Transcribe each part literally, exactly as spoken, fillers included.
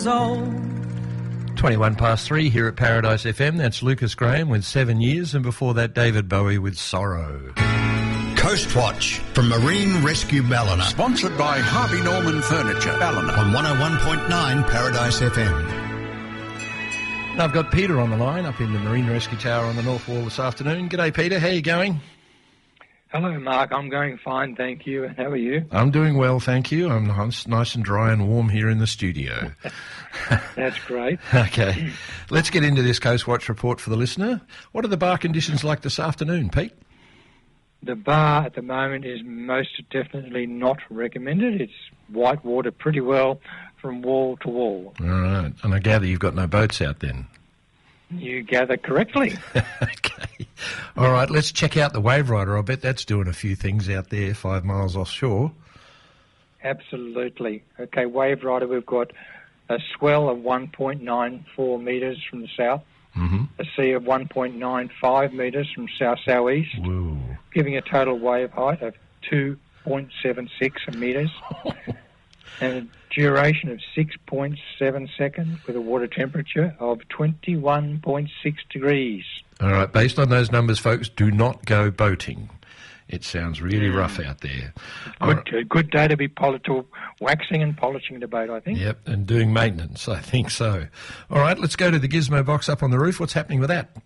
old. twenty-one past three here at Paradise F M. That's Lucas Graham with Seven Years, and before that, David Bowie with Sorrow. Coast Watch from Marine Rescue Ballina. Sponsored by Harvey Norman Furniture, Ballina. On one oh one point nine Paradise F M. And I've got Peter on the line up in the Marine Rescue Tower on the North Wall this afternoon. G'day, Peter. How are you going? Hello, Mark. I'm going fine, thank you. How are you? I'm doing well, thank you. I'm nice and dry and warm here in the studio. That's great. Okay. Let's get into this Coast Watch report for the listener. What are the bar conditions like this afternoon, Pete? The bar at the moment is most definitely not recommended. It's white water pretty well from wall to wall. All right. And I gather you've got no boats out then? You gather correctly. Okay. All right, let's check out the Wave Rider. I bet that's doing a few things out there five miles offshore. Absolutely. Okay, Wave Rider, we've got a swell of one point nine four metres from the south, mm-hmm. a sea of one point nine five metres from south-southeast, Whoa. giving a total wave height of two point seven six metres. And a duration of six point seven seconds with a water temperature of twenty-one point six degrees. All right, based on those numbers, folks, do not go boating. It sounds really rough out there. Good, right. uh, good day to be poli- to waxing and polishing the boat, I think. Yep, and doing maintenance, I think so. All right, let's go to the gizmo box up on the roof. What's happening with that?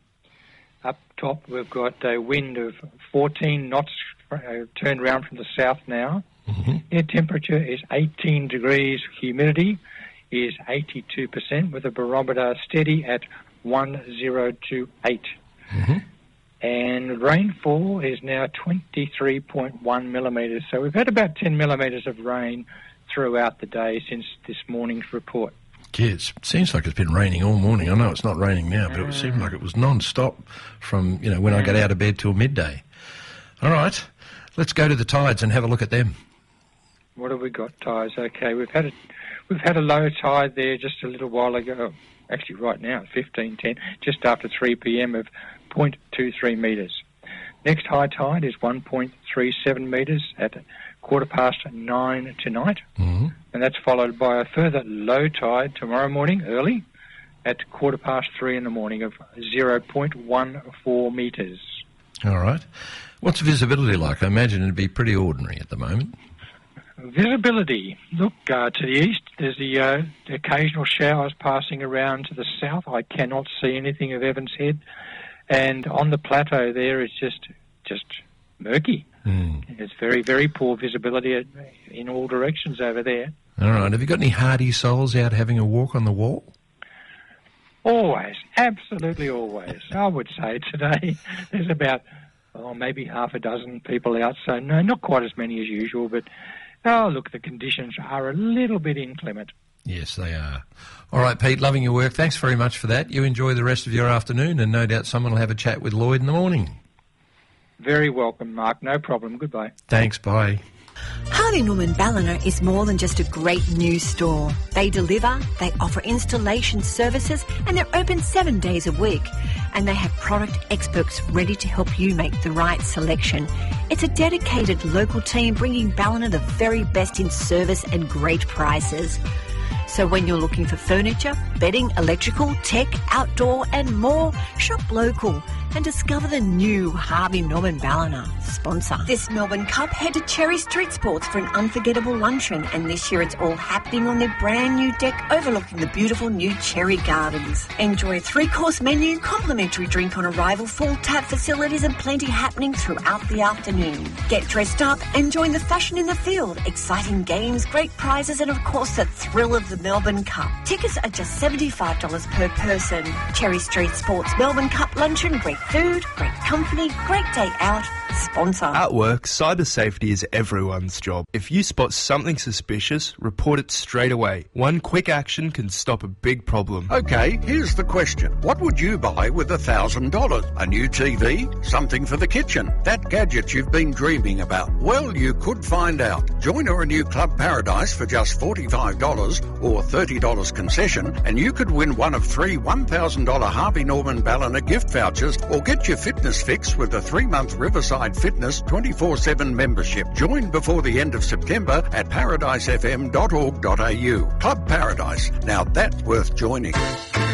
Up top, we've got a wind of fourteen knots uh, turned round from the south now. Mm-hmm. Air temperature is eighteen degrees. Humidity is eighty-two percent with a barometer steady at one thousand twenty-eight. Mm-hmm. And rainfall is now twenty-three point one millimetres. So we've had about ten millimetres of rain throughout the day since this morning's report. Yeah, it seems like it's been raining all morning. I know it's not raining now, but it seemed like it was non-stop from, you know, when I got out of bed till midday. All right, let's go to the tides and have a look at them. What have we got, tides? Okay, we've had a we've had a low tide there just a little while ago. Actually, right now, fifteen ten, just after three p.m. of zero point two three metres. Next high tide is one point three seven metres at quarter past nine tonight, mm-hmm. and that's followed by a further low tide tomorrow morning, early, at quarter past three in the morning of zero point one four metres. All right. What's visibility like? I imagine it'd be pretty ordinary at the moment. Visibility. Look, uh, to the east, there's the uh, occasional showers passing around to the south. I cannot see anything of Evans Head. And on the plateau there, it's just just murky. Mm. It's very, very poor visibility in all directions over there. All right. Have you got any hardy souls out having a walk on the wall? Always. Absolutely always. I would say today there's about, oh, maybe half a dozen people out. So, no, not quite as many as usual, but... Oh, look, the conditions are a little bit inclement. Yes, they are. All right, Pete, loving your work. Thanks very much for that. You enjoy the rest of your afternoon, and no doubt someone will have a chat with Lloyd in the morning. Very welcome, Mark. No problem. Goodbye. Thanks. Bye. Harvey Norman Ballina is more than just a great new store. They deliver, they offer installation services, and they're open seven days a week. And they have product experts ready to help you make the right selection. It's a dedicated local team bringing Ballina the very best in service and great prices. So when you're looking for furniture, bedding, electrical, tech, outdoor and more, shop local and discover the new Harvey Norman Ballina sponsor. This Melbourne Cup, head to Cherry Street Sports for an unforgettable luncheon, and this year it's all happening on their brand new deck overlooking the beautiful new Cherry Gardens. Enjoy a three-course menu, complimentary drink on arrival, full tap facilities and plenty happening throughout the afternoon. Get dressed up and join the fashion in the field. Exciting games, great prizes and of course the thrill of the Melbourne Cup. Tickets are just seventy-five dollars per person. Cherry Street Sports Melbourne Cup luncheon, great food, great company, great day out. Sponsor. At work, cyber safety is everyone's job. If you spot something suspicious, report it straight away. One quick action can stop a big problem. Okay, here's the question. What would you buy with one thousand dollars? A new T V? Something for the kitchen? That gadget you've been dreaming about? Well, you could find out. Join or renew Club Paradise for just forty-five dollars or thirty dollars concession, and you could win one of three one thousand dollars Harvey Norman Ballina gift vouchers, or get your fitness fix with a three-month Riverside certified fitness twenty-four seven membership. Join before the end of September at paradise f m dot org dot a u. Club Paradise. Now that's worth joining.